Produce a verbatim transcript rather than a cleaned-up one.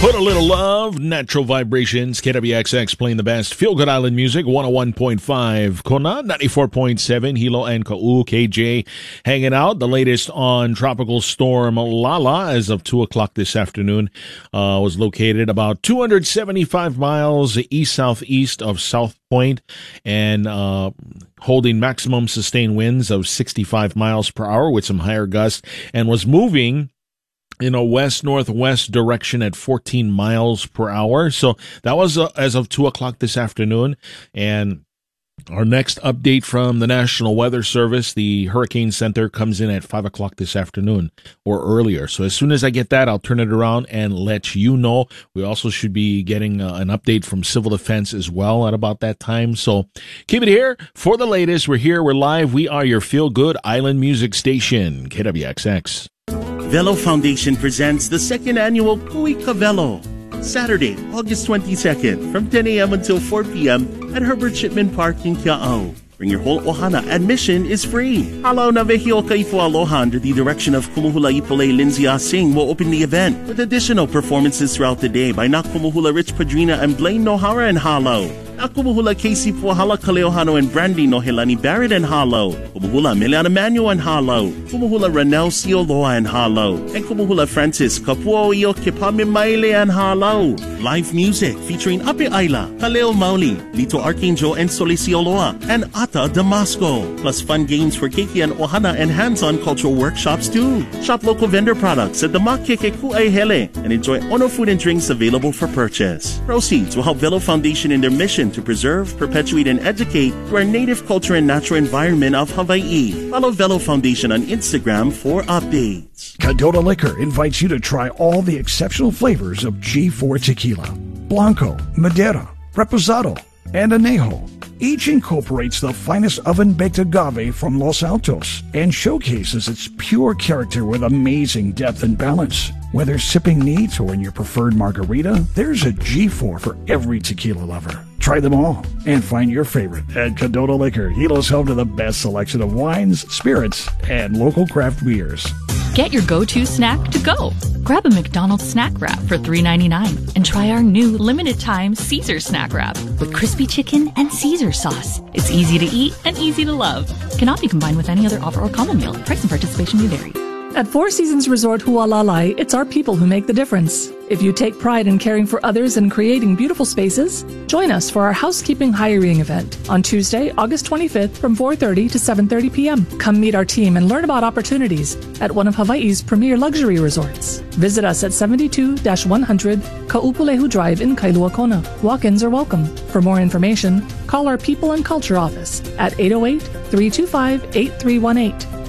Put a little love, natural vibrations, K W X X playing the best Feel Good Island music, one oh one point five Kona, ninety-four point seven Hilo and Ka'u, K J hanging out. The latest on Tropical Storm Lala as of two o'clock this afternoon uh, was located about two hundred seventy-five miles east-southeast of South Point and uh, holding maximum sustained winds of sixty-five miles per hour with some higher gusts, and was moving in a west-northwest direction at fourteen miles per hour. So that was uh, as of two o'clock this afternoon. And our next update from the National Weather Service, the Hurricane Center, comes in at five o'clock this afternoon or earlier. So as soon as I get that, I'll turn it around and let you know. We also should be getting uh, an update from Civil Defense as well at about that time. So keep it here for the latest. We're here. We're live. We are your Feel Good Island Music Station, K W X X. Velo Foundation presents the second annual Kui Ka Velo, Saturday, August twenty-second, from ten a.m. until four p.m. at Herbert Shipman Park in Kiao. Bring your whole ohana. Admission is free. Halaw na Vehio Kaipo Aloha, under the direction of Kumuhula Ipolay Lindsay Singh, will open the event with additional performances throughout the day by Nakumuhula Rich Padrina and Blaine Nohara and Halaw. Nakumuhula Casey Puahala Kaleohano and Brandy Nohelani Barrett and Halaw. Kumuhula Miliana Manuel and Halaw. Kumuhula Ranel Sioloa and Halaw. And Kumuhula Francis Kapuo Iyo Kipami Maile and Halaw. Live music featuring Ape Ayla, Kaleo Mauli, Lito Archangel and Soli Sioloa, and Ata Damasco. Plus fun games for Keiki and Ohana and hands-on cultural workshops too. Shop local vendor products at the Makeke Ku'ai Hele and enjoy Ono food and drinks available for purchase. Proceeds will help Velo Foundation in their mission to preserve, perpetuate, and educate through our native culture and natural environment of Hawaii. Follow Velo Foundation on Instagram for updates. Cadota Liquor invites you to try all the exceptional flavors of G four Tequila, Blanco, Madeira, Reposado, and Anejo. Each incorporates the finest oven-baked agave from Los Altos and showcases its pure character with amazing depth and balance. Whether sipping neat or in your preferred margarita, there's a G four for every tequila lover. Try them all and find your favorite at Cadota Liquor, Hilo's home to the best selection of wines, spirits, and local craft beers. Get your go-to snack to go. Grab a McDonald's snack wrap for three ninety-nine and try our new limited-time Caesar snack wrap with crispy chicken and Caesar sauce. It's easy to eat and easy to love. Cannot be combined with any other offer or combo meal. Price and participation may vary. At Four Seasons Resort Hualalai, it's our people who make the difference. If you take pride in caring for others and creating beautiful spaces, join us for our housekeeping hiring event on Tuesday, August twenty-fifth from four thirty to seven thirty p.m. Come meet our team and learn about opportunities at one of Hawaii's premier luxury resorts. Visit us at seventy-two dash one hundred Ka'upulehu Drive in Kailua Kona. Walk-ins are welcome. For more information, call our People and Culture office at eight oh eight, three two five, eight three one eight.